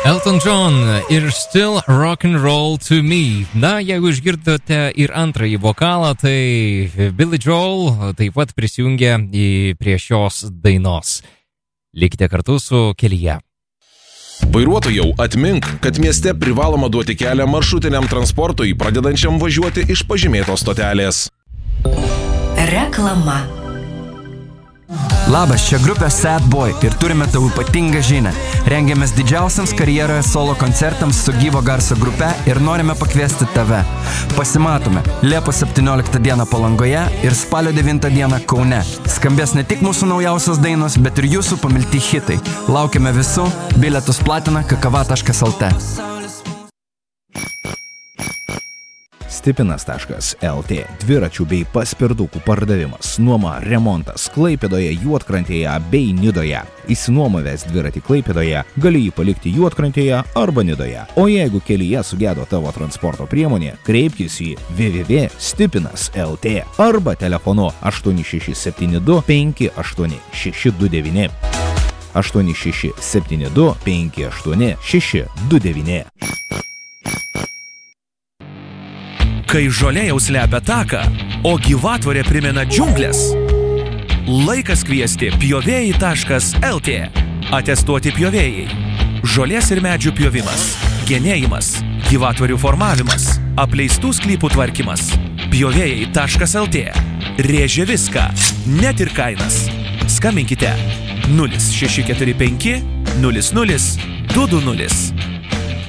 Elton John ir Still Rock and Roll to Me. Na, jeigu išgirdote ir antrąjį vokalą, tai Billy Joel taip pat prisijungia prie šios dainos. Likite kartu su Kelyje. Vairuotojau, atmink, kad mieste privaloma duoti kelią maršrutiniam transportui, pradedančiam važiuoti iš pažymėtos stotelės. Reklama. Labas, čia grupė Sad Boy ir turime tau ypatingą žinią. Rengiamės didžiausiams karjeroje solo koncertams su gyvo garso grupe ir norime pakviesti tave. Pasimatome Liepos 17 dieną Palangoje ir spalio 9 dieną Kaune. Skambės ne tik mūsų naujausios dainos, bet ir jūsų pamilti hitai. Laukiame visų, bilietus platina kakava.lt. Stipinas.lt dviračių bei paspirdukų pardavimas, nuoma, remontas Klaipėdoje, Juodkrantėje bei Nidoje. Išsinuomavęs dviratį Klaipėdoje, gali jį palikti Juodkrantėje arba Nidoje. O jeigu kelyje sugedo tavo transporto priemonė, kreipkis į www.stipinas.lt arba telefonu 8672 58629. 8672 58629. Kai žolė jau slepia taką, o gyvatvorė primena džiunglės, laikas kviesti pjovėjai.lt. Atestuoti pjovėjai. Žolės ir medžių pjovimas, genėjimas, gyvatvorių formavimas, apleistų sklypų tvarkymas. Pjovėjai.lt. Rėžia viską, net ir kainas. Skambinkite 0645 00 220.